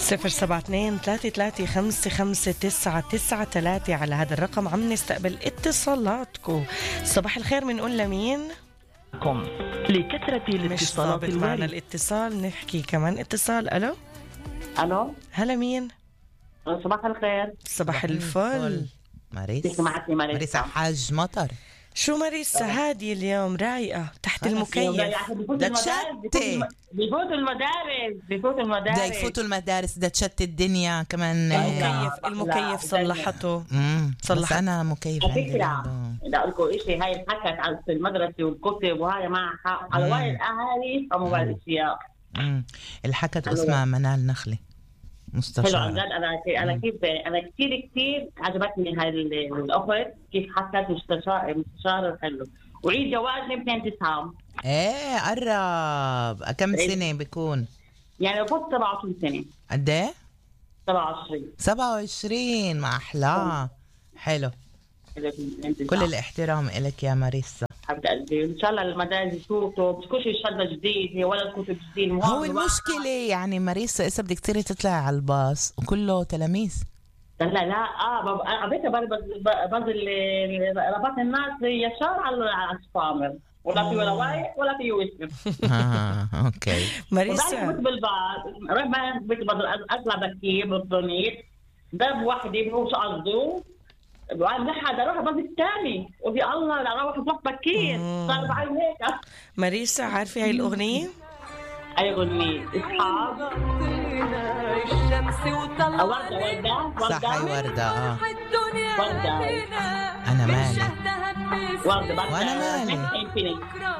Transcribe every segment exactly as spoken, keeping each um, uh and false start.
صفر سبعة اثنين ثلاثة ثلاثة خمسة خمسة تسعة تسعة ثلاثة. على هذا الرقم عم نستقبل اتصالاتكم. صباح الخير، بنقول لمين؟ لكثرة الاتصالات مش معنا الاتصال، نحكي كمان اتصال. الو الو، هلا مين؟ صباح الخير. صباح الفل. ماريسا. معك ماريسا. ماريسا حاج مطر. شو ماريسا هادي اليوم رايقة تحت المكيف. بدها تشتي. بفوتوا المدارس بفوتوا المدارس بدها يفوتوا المدارس، بدها تشتي الدنيا كمان. المكيف المكيف صلحته. امم صلحت. بس انا مكيف على عندي. فكرة بدي اقول لكم شيء، هاي الحكت على المدرسة والكتب وهاي مع حق على وعي الاهالي او موبايل الاشياء. امم الحكت اسمها منال نخلي حلو مستشارة. عن جد. انا انا كيف انا كثير كثير عجبتني هاي الاخت كيف حكت مستشار مستشار حلو. وعيد جوازنا باثنين تسعة. ايه قرب. كم سنة بيكون؟ يعني بفوت سبعة وعشرين سنة. قد ايه؟ سبعة وعشرين. سبعة وعشرين. ما احلاه. حلو. كل الاحترام إلك يا ماريسا حبيبة قلبي. ان شاء الله المدارس يفوتوا مش كل شيء شغله جديد ولا الكتب جديد. هو المشكلة يعني ماريسا إسا بدك تصيري تطلعي على الباص وكله تلاميذ. لا لا لا اه عبيتها بعض رباط الناس يشار على الصامر، ولا في ولا واي ولا في وسم. اه اوكي. ماريسا بالباص ما بقدر اطلع بكير بالضنيت ضرب وحدي مش قصده وعند حدا روح بس الثاني وفي الله لا روح بروح بكير صار بعد هيك. ماريسا عارفه هاي الاغنيه؟ اي اغنيه اصحاب ورده ورده صح. هاي ورده. اه ورده. انا مالي ورده. وانا مالي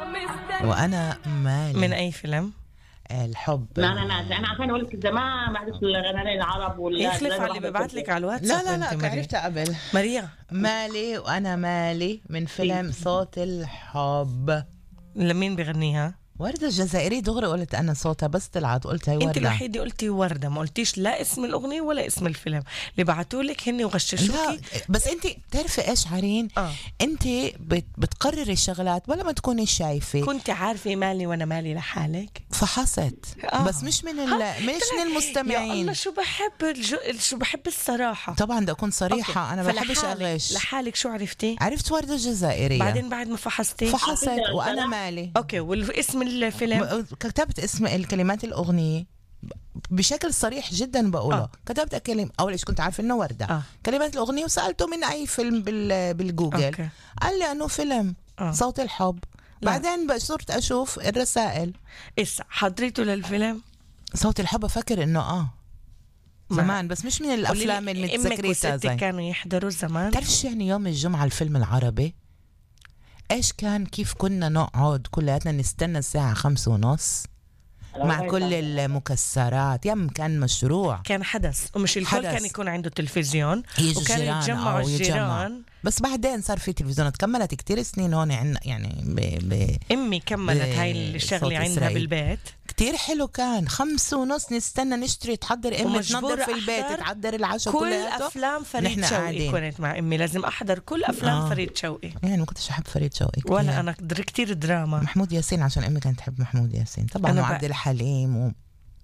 وانا مالي. من اي فيلم؟ الحب. لا لا لا انا عشان اقول لك زمان ما عرفت الغنانين العرب ولا يخلف على اللي ببعث لك على الواتساب. لا لا لا عرفتها قبل. ماريا مالي وانا مالي من فيلم صوت الحب. لمين بغنيها؟ وردة الجزائري. دغري قلت أنا صوتها بس طلعت قلت هي وردة. أنت الوحيدة قلتي وردة، ما قلتيش لا اسم الأغنية ولا اسم الفيلم. اللي بعتولك هني وغششوكي. بس أنت تعرفي إيش عرين؟ آه. أنت بت بتقرري الشغلات ولا ما تكوني شايفة. كنت عارفة مالي وأنا مالي لحالك. فحصت. آه. بس مش من ال... مش من المستمعين. يا الله شو بحب الجو... شو بحب الصراحة. طبعا بدي أكون صريحة. أوكي. أنا ما بحبش أغش. لحالك شو عرفتي؟ عرفت وردة الجزائرية بعدين بعد ما فحصتي فحصت وأنا مالي. أوكي. والاسم الفيلم كتبت اسم الكلمات الأغنية بشكل صريح جدا بقوله. آه. كتبت كلمة أول إيش كنت عارف إنه وردة. آه. كلمات الأغنية وسألته من أي فيلم بال بالجوجل. أوكي. قال لي إنه فيلم آه. صوت الحب. لا. بعدين صرت أشوف الرسائل. إيش حضريته للفيلم صوت الحب؟ أفكر إنه آه زمان بس مش من الأفلام اللي متذكريتها. زي كانوا يحضروا زمان. تعرفش يعني يوم الجمعة الفيلم العربي إيش كان؟ كيف كنا نقعد كلياتنا نستنى الساعة خمسة ونص مع كل المكسرات. يم كان مشروع، كان حدث. ومش الكل كان يكون عنده تلفزيون وكان يتجمعوا الجيران. بس بعدين صار في تلفزيونات. كملت كتير سنين هون عنا يعني ب... ب... امي كملت هاي الشغله عندها بالبيت. كتير حلو. كان خمسة ونص نستنى نشتري تحضر امي تنظف البيت تحضر العشاء كل كلياته. افلام فريد شوقي كنت مع امي لازم احضر كل افلام آه. فريد شوقي. يعني ما كنتش احب فريد شوقي كتير. ولا انا كتير دراما. محمود ياسين عشان امي كانت تحب محمود ياسين طبعا وعبد الحليم و...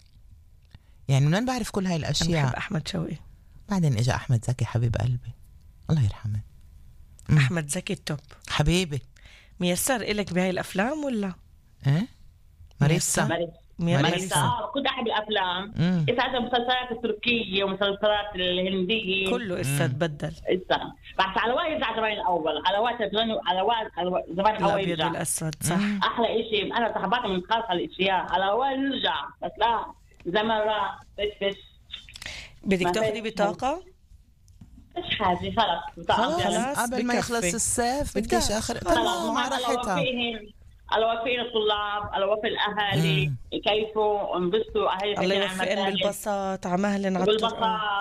يعني من وين بعرف كل هاي الاشياء. أنا بحب احمد شوقي. بعدين اجى احمد زكي حبيب قلبي الله يرحمه. مم. احمد زكي التوب حبيبي. ميسر إلك بهاي الافلام ولا ايه؟ ماريسا ماريسا كنت احب الافلام. إسا المسلسلات التركيه ومسلسلات الهنديه كله إسا تبدل. إسا بس على وقت رجع زمان الاول. على وقت تغنوا على وقت زمان الاول الابيض والاسود. صح. احلى شيء انا صاحباتي من خالص الاشياء على وقت نرجع. بس لا زمان راح بس بس بدك تاخذي بطاقه مش حاجه خلص. خلاص قبل ما يخلص الصيف بدكش اخر تمام على راحتها. على وفين الطلاب على وفي الاهالي كيفوا انبسطوا اهالي. الله يوفقن بالبساط على مهلن على بالبساط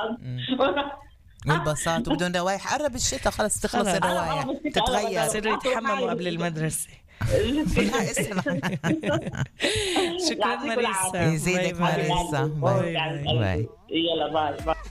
والبساط وبدون روايح. قرب الشتاء خلص تخلص الروايح تتغير. صيروا يتحمموا قبل المدرسة. شكرا ماريسا. يزيدك ماريسا. باي باي. يلا باي باي.